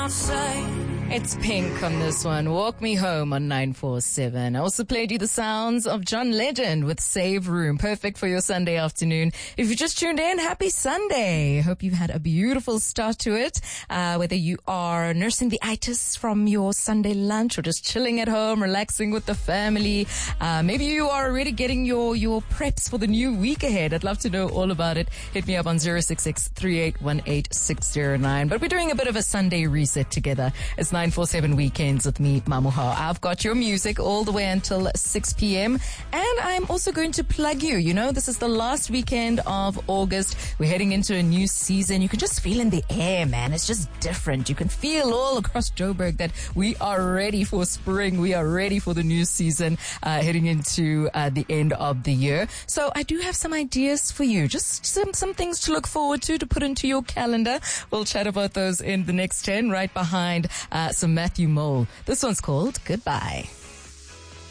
It's Pink on this one. Walk Me Home on 947. I also played you the sounds of John Legend with Save Room. Perfect for your Sunday afternoon. If you just tuned in, happy Sunday. Hope you've had a beautiful start to it. Whether you are nursing the itis from your Sunday lunch or just chilling at home, relaxing with the family. Maybe you are already getting your preps for the new week ahead. I'd love to know all about it. Hit me up on 066-3818-609. But we're doing a bit of a Sunday reset together. It's 947 Weekends with me, Mamuha. I've got your music all the way until 6 p.m. And I'm also going to plug you. You know, this is the last weekend of August. We're heading into a new season. You can just feel in the air, man. It's just different. You can feel all across Joburg that we are ready for spring. We are ready for the new season, heading into the end of the year. So I do have some ideas for you. Just some things to look forward to put into your calendar. We'll chat about those in the next 10, right behind some Matthew Mole. This one's called Goodbye.